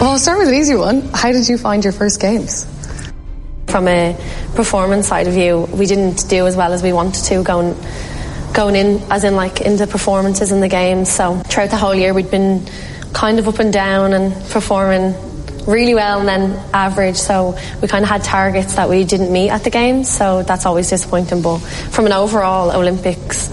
Well, I'll start with an easy one. How did you find your first games? From a performance side of view, we didn't do as well as we wanted to going in, as in like into performances in the games. So throughout the whole year we'd been kind of up and down and performing really well and then average, so we kind of had targets that we didn't meet at the games, so that's always disappointing. But from an overall Olympics,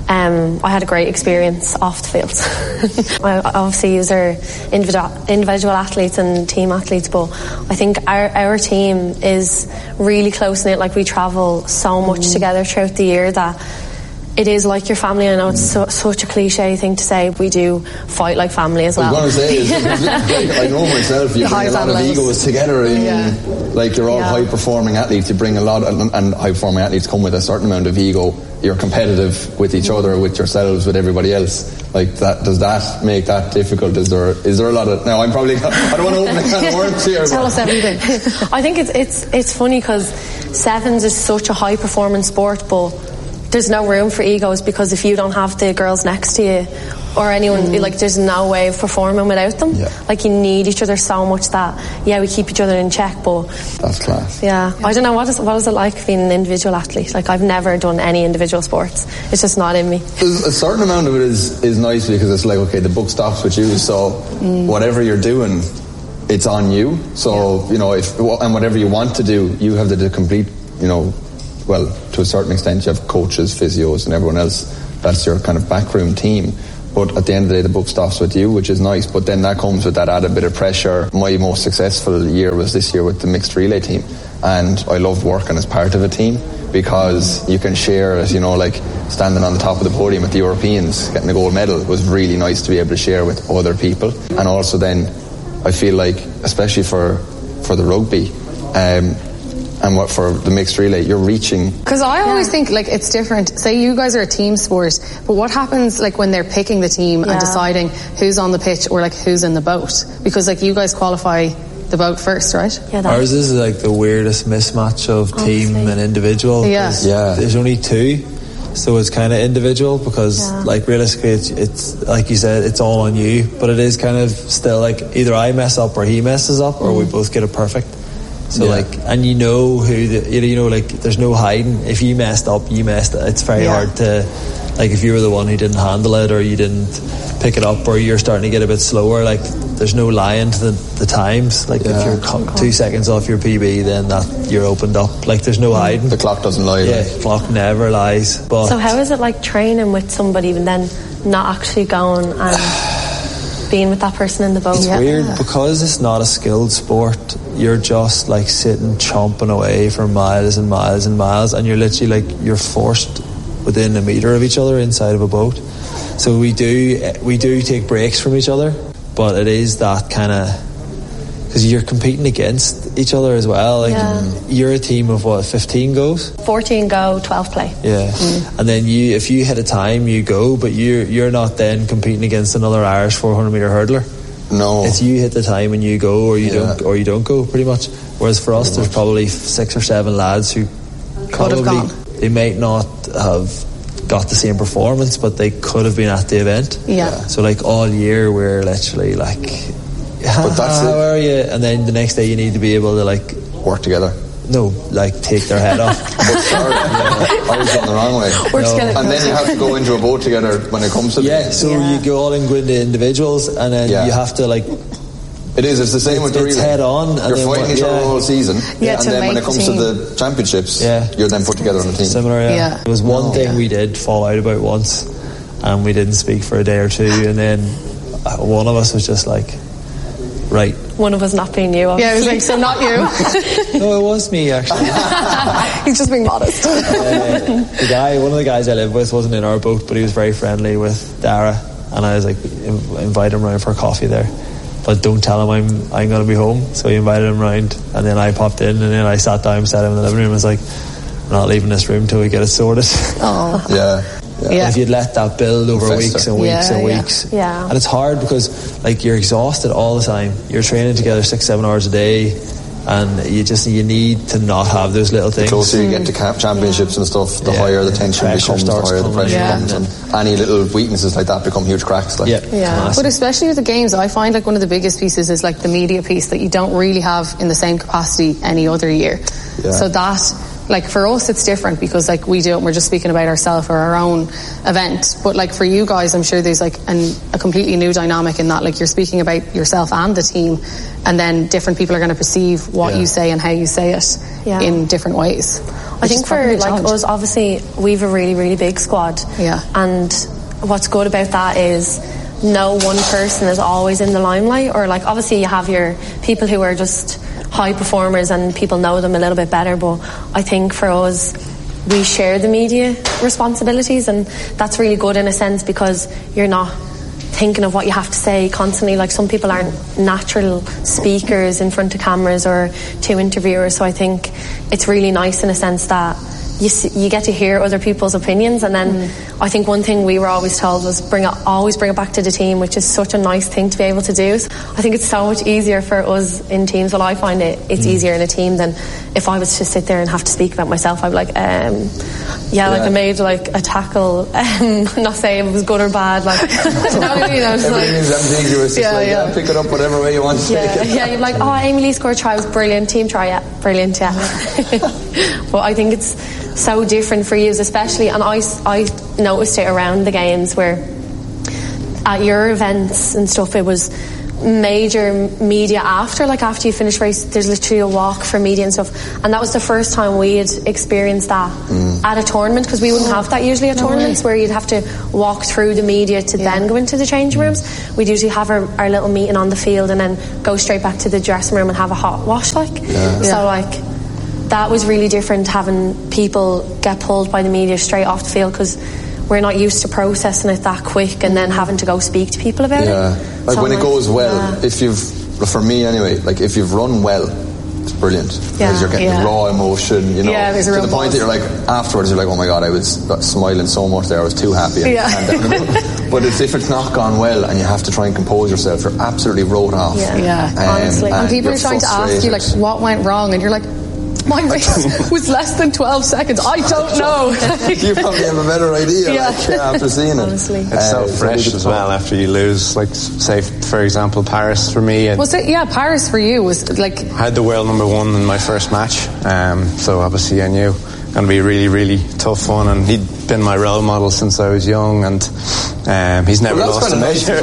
I had a great experience off the field. Obviously these are individual athletes and team athletes, but I think our team is really close-knit. Like, we travel so much together throughout the year that it is like your family. I know it's such a cliche thing to say, but we do fight like family as well. I was going to say, I know myself, you bring a lot of egos together in, like, you're all high performing athletes, you bring a lot, and high performing athletes come with a certain amount of ego. You're competitive with each other, with yourselves, with everybody else. Like, that, does that make that difficult? Is there a lot of, now I don't want to open a can of worms here. Tell us everything. I think it's funny because sevens is such a high performance sport, but there's no room for egos, because if you don't have the girls next to you or anyone, like, there's no way of performing without them. Like, you need each other so much that we keep each other in check. But that's class. I don't know, what is it like being an individual athlete? Like, I've never done any individual sports. It's just not in me. There's a certain amount of it is nice, because it's like, okay, the buck stops with you, so whatever you're doing, it's on you. So you know, and whatever you want to do, you have the complete, you know, well, to a certain extent, you have coaches, physios, and everyone else. That's your kind of backroom team. But at the end of the day, the buck stops with you, which is nice. But then that comes with that added bit of pressure. My most successful year was this year with the mixed relay team. And I loved working as part of a team, because you can share, as you know, like standing on the top of the podium with the Europeans, getting the gold medal was really nice to be able to share with other people. And also then, I feel like, especially for the rugby, and what for the mixed relay, you're reaching. Because I always think, like, it's different. Say you guys are a team sport, but what happens, like, when they're picking the team and deciding who's on the pitch or, like, who's in the boat? Because, like, you guys qualify the boat first, right? Ours is, like, the weirdest mismatch of team and individual. There's only two, so it's kind of individual, because like, realistically, it's like you said, it's all on you, but it is kind of still like either I mess up or he messes up, or we both get it perfect. So like, and you know like, there's no hiding. If you messed up, you messed it. It's very hard to, like, if you were the one who didn't handle it, or you didn't pick it up, or you're starting to get a bit slower, like, there's no lying to the times. Like, if you're 2 seconds off your PB, then that you're opened up. Like, there's no hiding. The clock doesn't lie. The clock never lies. But so how is it like training with somebody and then not actually going and being with that person in the boat? It's weird, because it's not a skilled sport. You're just like sitting chomping away for miles and miles and miles, and you're literally like, you're forced within a metre of each other inside of a boat. So we do take breaks from each other, but it is that kind of, because you're competing against each other as well. Like, you're a team of what, 15 goes? 14 go, 12 play. And then if you hit a time, you go, but you're not then competing against another Irish 400 metre hurdler. No, it's you hit the time and you go, or you don't go, pretty much. Whereas for us, there's probably 6 or 7 lads who could have gone. They might not have got the same performance, but they could have been at the event. So like, all year we're literally like, but that's how are you? And then the next day you need to be able to, like, work together. No, like, take their head off. I was going the wrong way. And then you have to go into a boat together when it comes to you go all in, go into individuals, and then you have to, like, it's the same with the relay. It's head on. You're fighting each other all season, and then when it comes to the championships, you're then put together on a team. Similar, There was one thing we did fall out about once, and we didn't speak for a day or two, and then one of us was just like, right. One of us not being you, obviously. Yeah, I was like, so not you. No, it was me, actually. He's just being modest. One of the guys I live with wasn't in our boat, but he was very friendly with Dara, and I was like, invite him round for a coffee there, but don't tell him I'm going to be home. So he invited him round, and then I popped in, and then I sat down beside him in the living room and was like, we're not leaving this room till we get it sorted. If you'd let that build over weeks and weeks and weeks. And it's hard because, like, you're exhausted all the time. You're training together 6-7 hours a day. and you need to not have those little things. The closer you get to championships and stuff, the higher the tension becomes, the higher the pressure comes, and any little weaknesses like that become huge cracks. Like. But especially with the games, I find like one of the biggest pieces is like the media piece that you don't really have in the same capacity any other year. So that, like for us it's different because like we do it and we're just speaking about ourselves or our own event, but like for you guys I'm sure there's like a completely new dynamic in that, like you're speaking about yourself and the team, and then different people are going to perceive what you say and how you say it in different ways. I think for like us, obviously we've a really, really big squad, and what's good about that is no one person is always in the limelight, or like obviously you have your people who are just high performers and people know them a little bit better, but I think for us we share the media responsibilities, and that's really good in a sense because you're not thinking of what you have to say constantly. Like some people aren't natural speakers in front of cameras or to interviewers, so I think it's really nice in a sense that you get to hear other people's opinions. And then I think one thing we were always told was always bring it back to the team, which is such a nice thing to be able to do. So I think it's so much easier for us in teams. Well, I find it's easier in a team than if I was to sit there and have to speak about myself. I'd be like, like I made like a tackle, not saying it was good or bad, like, you know what I mean? I was everything's ambiguous. Just pick it up whatever way you want to take it. Yeah, you're like, Amy Lee scored a try, it was brilliant, team try, brilliant, But I think it's so different for you, especially, and I noticed it around the games where at your events and stuff it was major media after you finish race, there's literally a walk for media and stuff, and that was the first time we had experienced that at a tournament, because we wouldn't have that usually at tournaments where you'd have to walk through the media to then go into the changing rooms. We'd usually have our little meeting on the field and then go straight back to the dressing room and have a hot wash so like that was really different, having people get pulled by the media straight off the field, because we're not used to processing it that quick and then having to go speak to people about it. Like so when it goes well, for me anyway, like if you've run well, it's brilliant, because you're getting raw emotion, you know, to the point that you're like, afterwards you're like, oh my god, I was smiling so much there, I was too happy. But if it's not gone well and you have to try and compose yourself, you're absolutely wrote off. Honestly, and people are trying to ask you like what went wrong, and you're like, my race was less than 12 seconds. I don't know. You probably have a better idea after seeing it. Honestly. It's so fresh as well after you lose. Like, say, for example, Paris for me. Paris for you was like... I had the world number one in my first match. So obviously I knew it was going to be a really, really tough one. And he'd been my role model since I was young. And he's never lost a measure.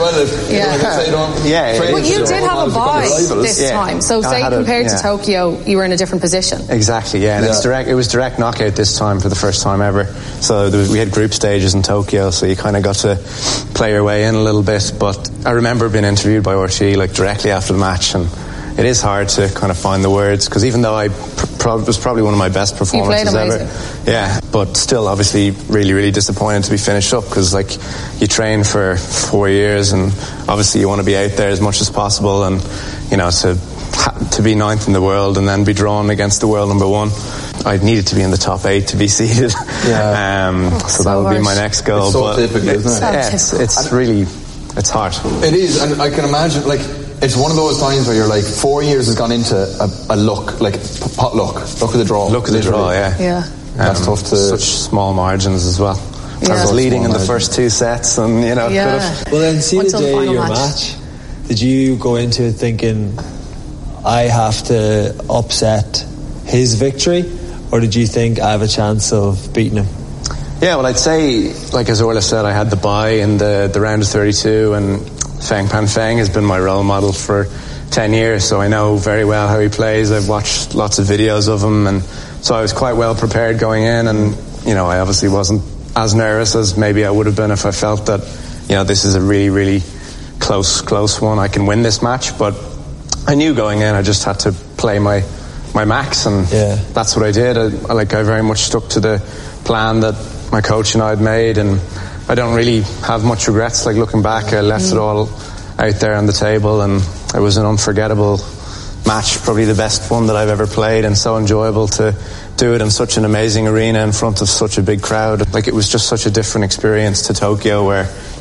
But you did have a bye this time. So say compared to Tokyo, you were in a different position. Exactly, and it was direct knockout this time for the first time ever. So we had group stages in Tokyo, so you kind of got to play your way in a little bit. But I remember being interviewed by RTÉ like directly after the match, and it is hard to kind of find the words, because even though I was probably one of my best performances ever, but still obviously really, really disappointed to be finished up, because like you train for 4 years and obviously you want to be out there as much as possible, and you know, to be ninth in the world and then be drawn against the world number one, I needed to be in the top 8 to be seeded. So that would be my next goal. It's so typical, isn't it? It's really, it's hard. It is, and I can imagine, like, it's one of those times where you're like, 4 years has gone into a luck, like pot luck of the draw. Luck of the draw, that's tough to... Such small margins as well. I was leading in the first 2 sets, and you know, could have... Well, then see the day of your match, did you go into it thinking, I have to upset his victory, or did you think I have a chance of beating him? Yeah, well, I'd say, like as Orla said, I had the bye in the round of 32, and Feng Pan Feng has been my role model for 10 years, so I know very well how he plays. I've watched lots of videos of him, and so I was quite well prepared going in, and you know, I obviously wasn't as nervous as maybe I would have been if I felt that, you know, this is a really, really close one. I can win this match, but I knew going in I just had to play my max, and that's what I did. I very much stuck to the plan that my coach and I had made, and I don't really have much regrets. Like, looking back, I left it all out there on the table, and it was an unforgettable match, probably the best one that I've ever played, and so enjoyable to do it in such an amazing arena in front of such a big crowd. Like, it was just such a different experience to Tokyo, where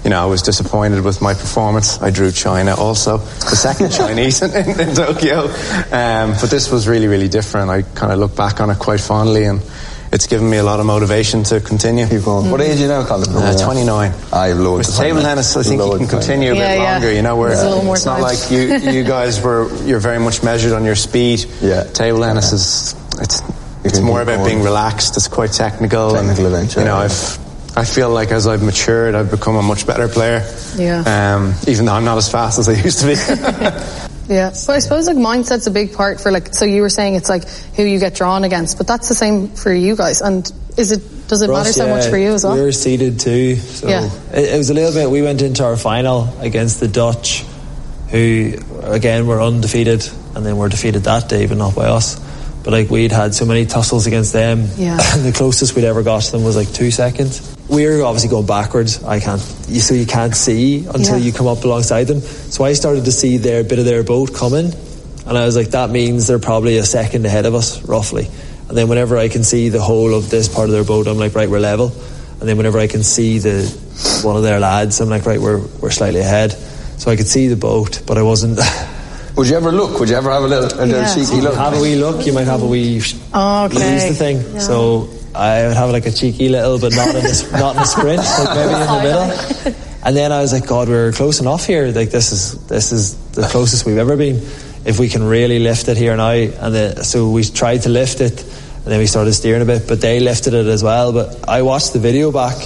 I was disappointed with my performance. I drew China also, the second Chinese in Tokyo. But this was really, really different. I kind of look back on it quite fondly, and it's given me a lot of motivation to continue. Keep going. What age are you now, Colin? 29. I have loads of table tennis, I think you can continue a bit longer, where it's not like you guys you're very much measured on your speed. Yeah. Table tennis it's more about being relaxed. It's quite technical event, I feel like as I've matured, I've become a much better player. Yeah. Even though I'm not as fast as I used to be. Yeah. So I suppose mindset's a big part for so you were saying it's who you get drawn against, but that's the same for you guys. And does it matter so much for you as well? We were seeded too. So it was a little bit, we went into our final against the Dutch, who again were undefeated, and then were defeated that day, but not by us. But we'd had so many tussles against them. Yeah. The closest we'd ever got to them was 2 seconds. We're obviously going backwards. You can't see until you come up alongside them. So I started to see their bit of their boat coming, and I was like, that means they're probably a second ahead of us, roughly. And then whenever I can see the whole of this part of their boat, I'm like, right, we're level. And then whenever I can see one of their lads, I'm like, right, we're slightly ahead. So I could see the boat, but I wasn't. Would you ever look? Would you ever have a little cheeky look? Have a wee look. You might have a wee lose the thing. Yeah. So I would have a cheeky little, but not in a sprint, maybe in the middle. And then I was like, God, we're close enough here. This is the closest we've ever been. If we can really lift it here now, so we tried to lift it, and then we started steering a bit, but they lifted it as well. But I watched the video back,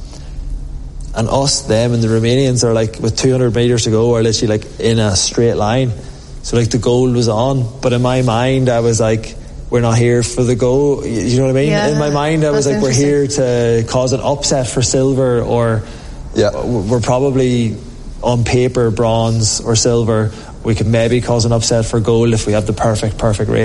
and them and the Romanians are with 200 meters to go, are literally in a straight line. So the goal was on, but in my mind I was we're not here for the goal. You know what I mean? Yeah, in my mind I was we're here to cause an upset for silver, or we're probably on paper bronze or silver. We could maybe cause an upset for gold if we have the perfect race.